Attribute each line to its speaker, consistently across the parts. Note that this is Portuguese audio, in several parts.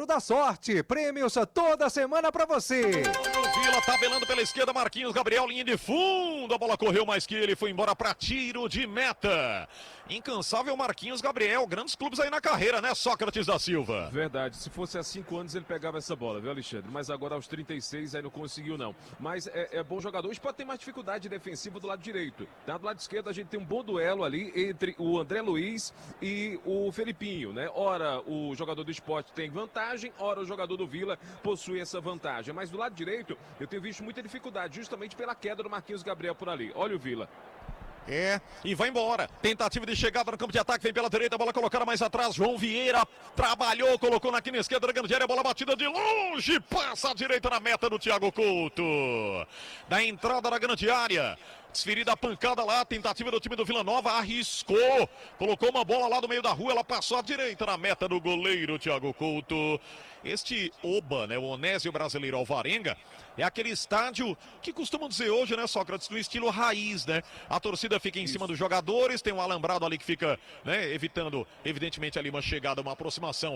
Speaker 1: da Sorte. Prêmios toda semana pra você.
Speaker 2: O Vila tabelando pela esquerda, Marquinhos Gabriel, linha de fundo. A bola correu mais que ele, foi embora pra tiro de meta. Incansável Marquinhos Gabriel, grandes clubes aí na carreira, né, Sócrates da Silva?
Speaker 3: Verdade, se fosse há 5 anos ele pegava essa bola, viu, Alexandre? Mas agora aos 36 aí não conseguiu não. Mas é bom jogador, hoje pode ter mais dificuldade defensiva do lado direito. Tá? Do lado esquerdo a gente tem um bom duelo ali entre o André Luiz e o Felipinho, né? Ora o jogador do Sport tem vantagem, ora o jogador do Vila possui essa vantagem. Mas do lado direito eu tenho visto muita dificuldade, justamente pela queda do Marquinhos Gabriel por ali. Olha o Vila.
Speaker 2: E vai embora. Tentativa de chegada no campo de ataque, vem pela direita, a bola colocada mais atrás. João Vieira trabalhou, colocou na esquerda da grande área, bola batida de longe, passa à direita na meta do Thiago Couto. Da entrada da grande área. Desferida a pancada lá, tentativa do time do Vila Nova, arriscou, colocou uma bola lá do meio da rua, ela passou à direita na meta do goleiro Thiago Couto. Este Oba, né, o Onésio Brasileiro Alvarenga, é aquele estádio que costumam dizer hoje, né, Sócrates, no estilo raiz, né? A torcida fica em cima dos jogadores, tem um alambrado ali que fica, né, evitando, evidentemente, ali uma chegada, uma aproximação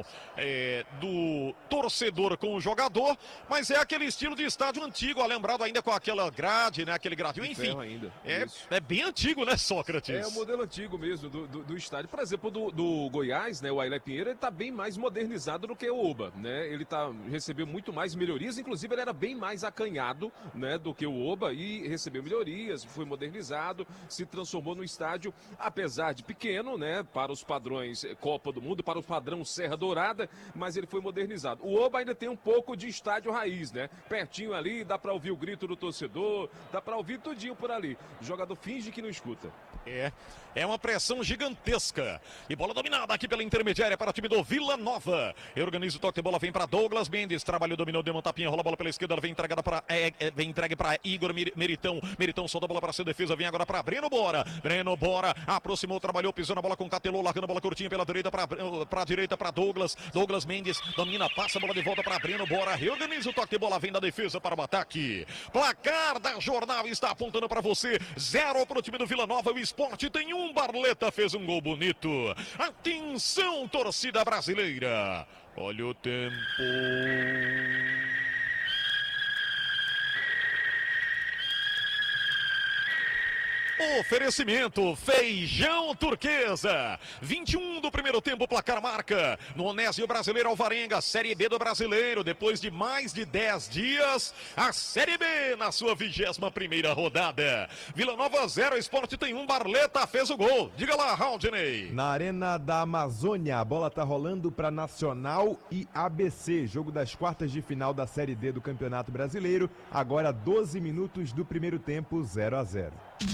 Speaker 2: do torcedor com o jogador, mas é aquele estilo de estádio antigo, alambrado ainda com aquela grade, né, aquele gradil, enfim. É bem antigo, né, Sócrates?
Speaker 3: É o modelo antigo mesmo do estádio. Por exemplo, do Goiás, né, o Ailé Pinheiro, ele tá bem mais modernizado do que o Oba, né? Ele recebeu muito mais melhorias, inclusive ele era bem mais acanhado, né, do que o Oba e recebeu melhorias, foi modernizado, se transformou no estádio, apesar de pequeno, né, para os padrões Copa do Mundo, para o padrão Serra Dourada, mas ele foi modernizado. O Oba ainda tem um pouco de estádio raiz, né? Pertinho ali, dá para ouvir o grito do torcedor, dá para ouvir tudinho por ali. O jogador finge que não escuta.
Speaker 2: É uma pressão gigantesca. E bola dominada aqui pela intermediária para o time do Vila Nova. Organiza o toque de bola, vem para Douglas Mendes. Trabalhou, dominou, deu uma tapinha, rola a bola pela esquerda. Ela vem entregada para vem entregue para Igor Meritão. Meritão solta a bola para sua defesa. Vem agora para Breno Bora. Breno Bora aproximou, trabalhou, pisou na bola com Catelô, largando a bola curtinha pela direita para direita para Douglas. Douglas Mendes domina, passa a bola de volta para Breno Bora. Reorganiza o toque de bola, vem da defesa para o ataque. Placar da jornada está apontando para você. 0 para o time do Vila Nova. O Sport tem 1. Barleta fez um gol bonito. Atenção, torcida brasileira. Olha o tempo. Oferecimento Feijão Turquesa. 21 do primeiro tempo, placar marca no Onésio Brasileiro Alvarenga, Série B do Brasileiro. Depois de mais de 10 dias, a Série B na sua 21ª rodada. Vila Nova 0, Sport tem 1, Barleta fez o gol. Diga lá, Raudney.
Speaker 4: Na Arena da Amazônia, a bola tá rolando para Nacional e ABC, jogo das quartas de final da Série D do Campeonato Brasileiro. Agora 12 minutos do primeiro tempo, 0-0.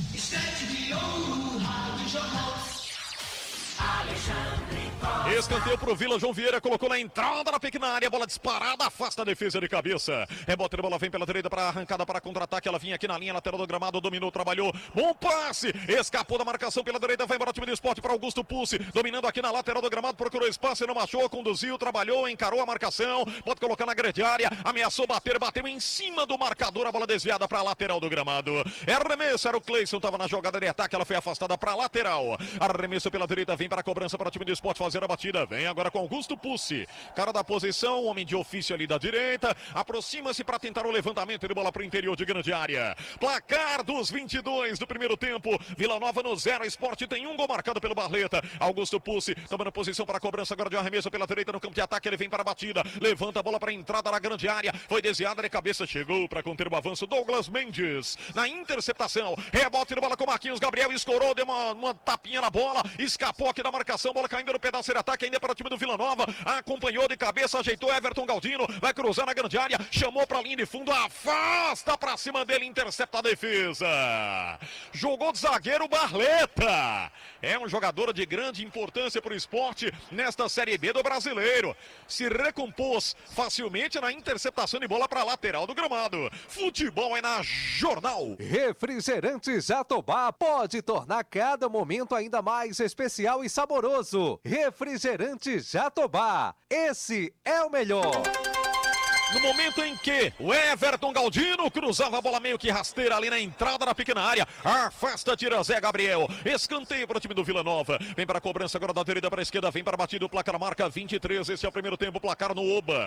Speaker 2: Escanteio pro Vila, João Vieira colocou na entrada da pequena área, bola disparada, afasta a defesa de cabeça. Rebote de bola, vem pela direita para arrancada, para contra-ataque, ela vinha aqui na linha lateral do gramado, dominou, trabalhou, bom passe, escapou da marcação pela direita, vai embora o time do Sport para Augusto Pulse, dominando aqui na lateral do gramado, procurou espaço, não achou, conduziu, trabalhou, encarou a marcação, pode colocar na grande área, ameaçou bater, bateu em cima do marcador, a bola desviada para a lateral do gramado. Arremesso, era o Cleison, estava na jogada de ataque, ela foi afastada para a lateral. Arremesso pela direita, vem para a cobrança para o time do Sport fazer a batida, vem agora com Augusto Pussi, cara da posição, homem de ofício ali da direita, aproxima-se para tentar o levantamento de bola para o interior de grande área. Placar dos 22 do primeiro tempo, Vila Nova no 0, Sport tem 1 gol marcado pelo Barleta. Augusto Pussi tomando posição para a cobrança agora de arremesso pela direita no campo de ataque, ele vem para a batida, levanta a bola para a entrada da grande área, foi desviada de cabeça, chegou para conter o avanço Douglas Mendes, na interceptação, rebote de bola com Marquinhos Gabriel, escorou, deu uma tapinha na bola, escapou aqui da marcação, bola caindo no pedaço de ataque ainda para o time do Vila Nova, acompanhou de cabeça, ajeitou Everton Galdino, vai cruzar na grande área, chamou para a linha de fundo, afasta para cima dele, intercepta a defesa. Jogou de zagueiro Barleta. É um jogador de grande importância para o esporte nesta Série B do Brasileiro. Se recompôs facilmente na interceptação de bola para a lateral do gramado. Futebol é na Jornal.
Speaker 1: Refrigerantes Jatobá pode tornar cada momento ainda mais especial e saboroso. Refrigerantes Jatobá, esse é o melhor.
Speaker 2: No momento em que o Everton Galdino cruzava a bola meio que rasteira ali na entrada da pequena área, afasta, tira Zé Gabriel, escanteio para o time do Vila Nova, vem para a cobrança agora da direita para a esquerda, vem para a batida, o placar marca 23, esse é o primeiro tempo, placar no Oba.